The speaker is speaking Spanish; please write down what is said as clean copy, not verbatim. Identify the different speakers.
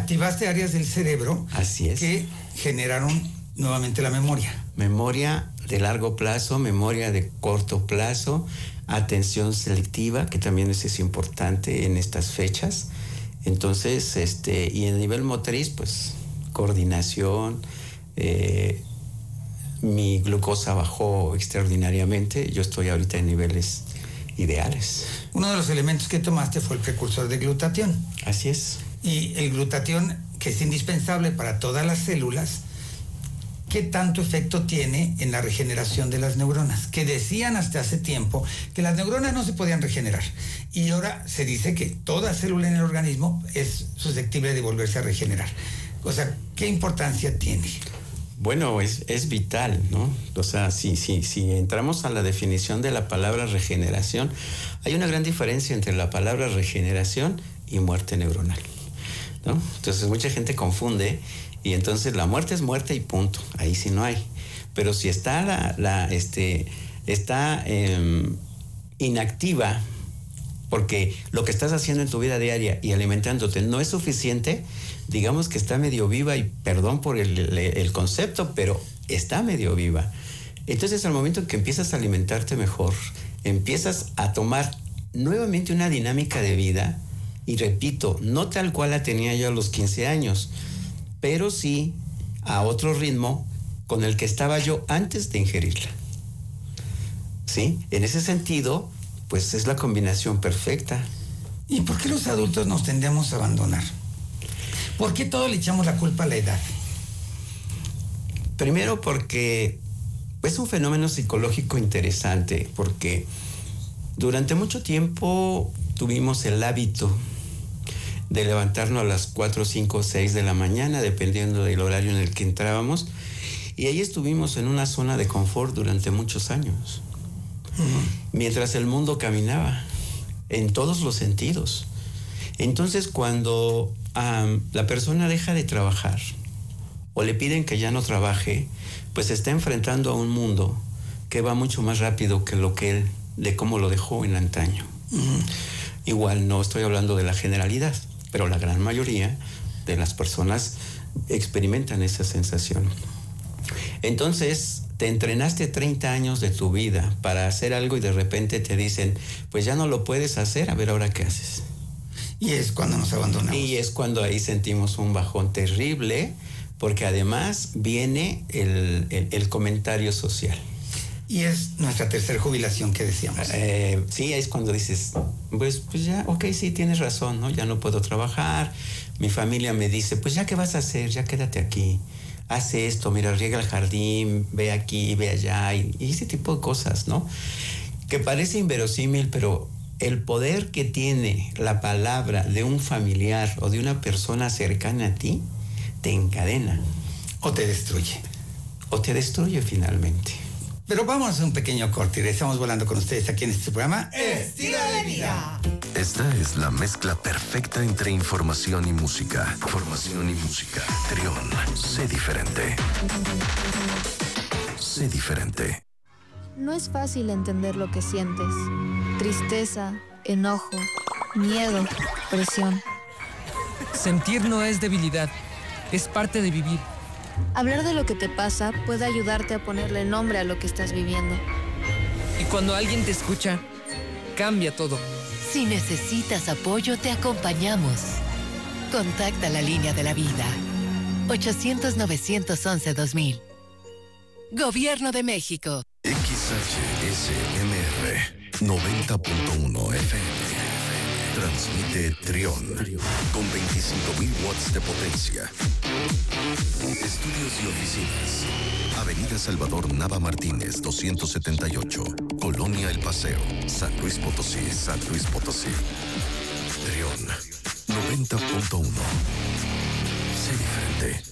Speaker 1: activaste áreas del cerebro.
Speaker 2: Así es.
Speaker 1: Que generaron nuevamente la memoria.
Speaker 2: Memoria de largo plazo, memoria de corto plazo, atención selectiva, que también es importante en estas fechas. Entonces, y en nivel motriz, pues, coordinación, mi glucosa bajó extraordinariamente, yo estoy ahorita en niveles ideales.
Speaker 1: Uno de los elementos que tomaste fue el precursor de glutatión.
Speaker 2: Así es.
Speaker 1: Y el glutatión, que es indispensable para todas las células, ¿qué tanto efecto tiene en la regeneración de las neuronas? Que decían hasta hace tiempo que las neuronas no se podían regenerar. Y ahora se dice que toda célula en el organismo es susceptible de volverse a regenerar. O sea, ¿qué importancia tiene?
Speaker 2: Bueno, es vital, ¿no? O sea, si entramos a la definición de la palabra regeneración, hay una gran diferencia entre la palabra regeneración y muerte neuronal, ¿no? Entonces mucha gente confunde y entonces la muerte es muerte y punto, ahí sí no hay. Pero si está está inactiva, porque lo que estás haciendo en tu vida diaria y alimentándote no es suficiente, digamos que está medio viva, y perdón por el concepto, pero está medio viva. Entonces, al momento en que empiezas a alimentarte mejor, empiezas a tomar nuevamente una dinámica de vida, y repito, no tal cual la tenía yo a los 15 años, pero sí a otro ritmo con el que estaba yo antes de ingerirla. ¿Sí? En ese sentido, pues es la combinación perfecta.
Speaker 1: ¿Y por qué los adultos nos tendemos a abandonar? ¿Por qué todo le echamos la culpa a la edad?
Speaker 2: Primero porque es un fenómeno psicológico interesante, porque durante mucho tiempo tuvimos el hábito de levantarnos a las 4, 5, 6 de la mañana, dependiendo del horario en el que entrábamos, y ahí estuvimos en una zona de confort durante muchos años, mientras el mundo caminaba en todos los sentidos. Entonces, cuando la persona deja de trabajar o le piden que ya no trabaje, pues se está enfrentando a un mundo que va mucho más rápido que de cómo lo dejó en antaño. Igual no estoy hablando de la generalidad, pero la gran mayoría de las personas experimentan esa sensación. Entonces, te entrenaste 30 años de tu vida para hacer algo y de repente te dicen, pues ya no lo puedes hacer, a ver ahora qué haces.
Speaker 1: Y es cuando nos abandonamos.
Speaker 2: Y es cuando ahí sentimos un bajón terrible, porque además viene el comentario social.
Speaker 1: Y es nuestra tercera jubilación que decíamos.
Speaker 2: Sí, es cuando dices, pues ya, ok, sí, tienes razón, ¿no? Ya no puedo trabajar. Mi familia me dice, pues ya, ¿qué vas a hacer? Ya quédate aquí. Haz esto, mira, riega el jardín, ve aquí, ve allá, y ese tipo de cosas, ¿no? Que parece inverosímil, pero el poder que tiene la palabra de un familiar o de una persona cercana a ti, te encadena.
Speaker 1: O te destruye.
Speaker 2: O te destruye finalmente.
Speaker 1: Pero vamos a hacer un pequeño corte y estamos volando con ustedes aquí en este programa
Speaker 3: Estilo de Vida.
Speaker 4: Esta es la mezcla perfecta entre información y música. Información y música. Trión, sé diferente. Sé diferente.
Speaker 5: No es fácil entender lo que sientes. Tristeza, enojo, miedo, presión.
Speaker 6: Sentir no es debilidad, es parte de vivir.
Speaker 5: Hablar de lo que te pasa puede ayudarte a ponerle nombre a lo que estás viviendo.
Speaker 6: Y cuando alguien te escucha, cambia todo.
Speaker 3: Si necesitas apoyo, te acompañamos. Contacta la línea de la vida. 800-911-2000. Gobierno de México.
Speaker 4: XHSMR 90.1 FM. Transmite Trión con 25.000 watts de potencia. Estudios y oficinas. Avenida Salvador Nava Martínez, 278. Colonia El Paseo, San Luis Potosí, San Luis Potosí. Trión 90.1. Sé diferente.